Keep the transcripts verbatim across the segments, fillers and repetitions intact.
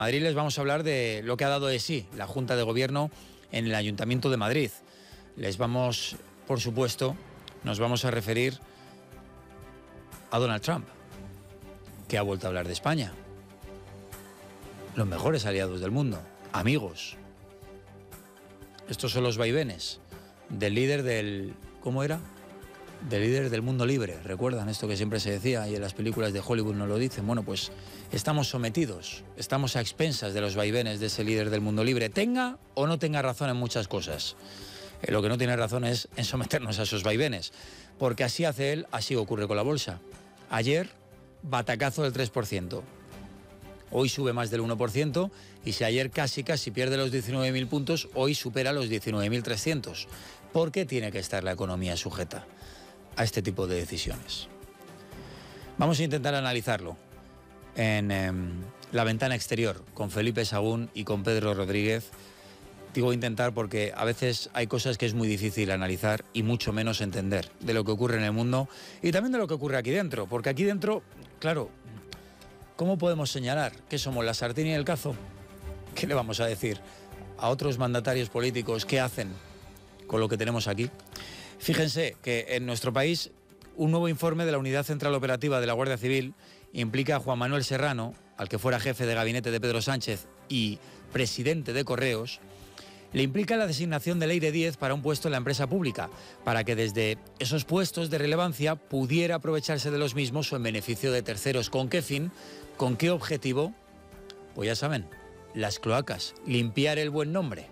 Madrid les vamos a hablar de lo que ha dado de sí la Junta de Gobierno en el Ayuntamiento de Madrid. Les vamos, por supuesto, nos vamos a referir a Donald Trump, que ha vuelto a hablar de España. Los mejores aliados del mundo, amigos. Estos son los vaivenes del líder del... ¿Cómo era? Del líder del mundo libre. ¿Recuerdan esto que siempre se decía y en las películas de Hollywood nos lo dicen? Bueno, pues estamos sometidos, estamos a expensas de los vaivenes de ese líder del mundo libre. Tenga o no tenga razón en muchas cosas. Eh, lo que no tiene razón es en someternos a esos vaivenes. Porque así hace él, así ocurre con la bolsa. Ayer, batacazo del tres por ciento. Hoy sube más del uno por ciento y si ayer casi casi pierde los diecinueve mil puntos, hoy supera los diecinueve mil trescientos. ¿Por qué tiene que estar la economía sujeta a este tipo de decisiones? Vamos a intentar analizarlo en eh, La Ventana Exterior con Felipe Sagún y con Pedro Rodríguez. Digo intentar porque a veces hay cosas que es muy difícil analizar y mucho menos entender de lo que ocurre en el mundo y también de lo que ocurre aquí dentro, porque aquí dentro, claro, ¿cómo podemos señalar que somos la sartén y el cazo? ¿Qué le vamos a decir a otros mandatarios políticos qué hacen con lo que tenemos aquí? Fíjense que en nuestro país un nuevo informe de la Unidad Central Operativa de la Guardia Civil implica a Juan Manuel Serrano, al que fuera jefe de gabinete de Pedro Sánchez y presidente de Correos, le implica la designación de Leire Díez para un puesto en la empresa pública, para que desde esos puestos de relevancia pudiera aprovecharse de los mismos o en beneficio de terceros. ¿Con qué fin? ¿Con qué objetivo? Pues ya saben, las cloacas, limpiar el buen nombre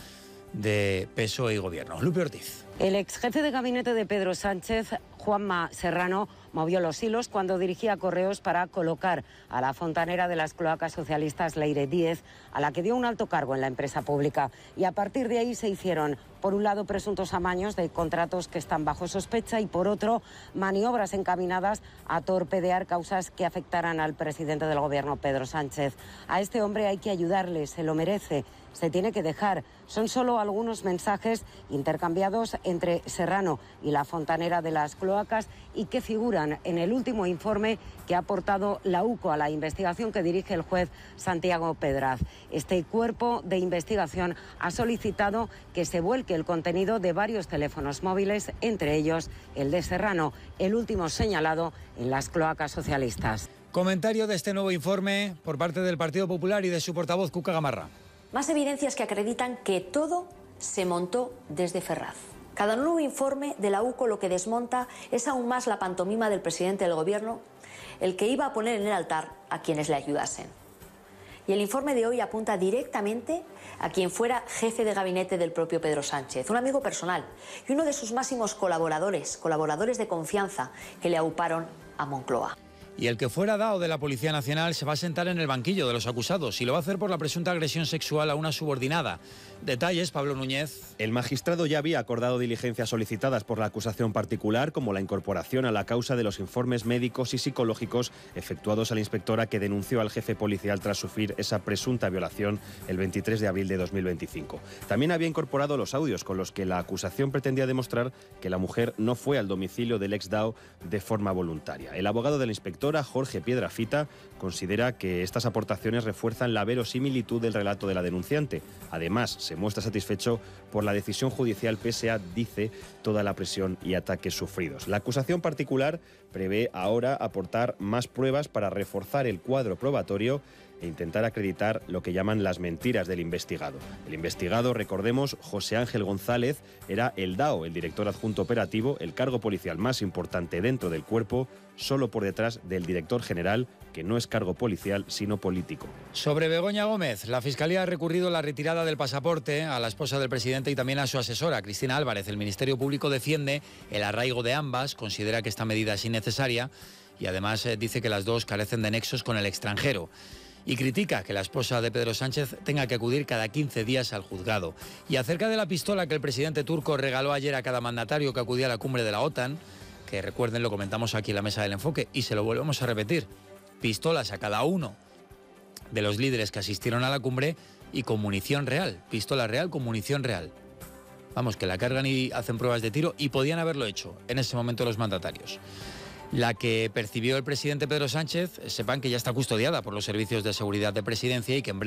de P S O E y Gobierno. Lupe Ortiz. El ex jefe de gabinete de Pedro Sánchez, Juanma Serrano, movió los hilos cuando dirigía Correos para colocar a la fontanera de las cloacas socialistas Leire Díez, a la que dio un alto cargo en la empresa pública. Y a partir de ahí se hicieron, por un lado, presuntos amaños de contratos que están bajo sospecha y, por otro, maniobras encaminadas a torpedear causas que afectaran al presidente del Gobierno, Pedro Sánchez. A este hombre hay que ayudarle, se lo merece, se tiene que dejar. Son solo algunos mensajes intercambiados entre Serrano y la fontanera de las cloacas y que figuran en el último informe que ha aportado la U C O a la investigación que dirige el juez Santiago Pedraz. Este cuerpo de investigación ha solicitado que se vuelque el contenido de varios teléfonos móviles, entre ellos el de Serrano, el último señalado en las cloacas socialistas. Comentario de este nuevo informe por parte del Partido Popular y de su portavoz Cuca Gamarra. Más evidencias que acreditan que todo se montó desde Ferraz. Cada nuevo informe de la U C O lo que desmonta es aún más la pantomima del presidente del Gobierno, el que iba a poner en el altar a quienes le ayudasen. Y el informe de hoy apunta directamente a quien fuera jefe de gabinete del propio Pedro Sánchez, un amigo personal y uno de sus máximos colaboradores, colaboradores de confianza que le auparon a Moncloa. Y el que fuera D A O de la Policía Nacional se va a sentar en el banquillo de los acusados y lo va a hacer por la presunta agresión sexual a una subordinada. Detalles, Pablo Núñez. El magistrado ya había acordado diligencias solicitadas por la acusación particular, como la incorporación a la causa de los informes médicos y psicológicos efectuados a la inspectora que denunció al jefe policial tras sufrir esa presunta violación el veintitrés de abril de dos mil veinticinco. También había incorporado los audios con los que la acusación pretendía demostrar que la mujer no fue al domicilio del ex D A O de forma voluntaria. El abogado de la inspectora, Jorge Piedrafita, considera que estas aportaciones refuerzan la verosimilitud del relato de la denunciante. Además, se muestra satisfecho por la decisión judicial pese a, dice, toda la presión y ataques sufridos. La acusación particular prevé ahora aportar más pruebas para reforzar el cuadro probatorio e intentar acreditar lo que llaman las mentiras del investigado. El investigado, recordemos, José Ángel González, era el D A O, el director adjunto operativo, el cargo policial más importante dentro del cuerpo, solo por detrás del director general, que no es cargo policial, sino político. Sobre Begoña Gómez, la Fiscalía ha recurrido la retirada del pasaporte a la esposa del presidente y también a su asesora, Cristina Álvarez. El Ministerio Público defiende el arraigo de ambas, considera que esta medida es innecesaria y además eh, dice que las dos carecen de nexos con el extranjero. Y critica que la esposa de Pedro Sánchez tenga que acudir cada quince días al juzgado. Y acerca de la pistola que el presidente turco regaló ayer a cada mandatario que acudía a la cumbre de la OTAN, que recuerden, lo comentamos aquí en la mesa del enfoque y se lo volvemos a repetir, pistolas a cada uno de los líderes que asistieron a la cumbre y con munición real, pistola real con munición real. Vamos, que la cargan y hacen pruebas de tiro y podían haberlo hecho en ese momento los mandatarios. la que percibió el presidente Pedro Sánchez, sepan que ya está custodiada por los servicios de seguridad de Presidencia y que en breve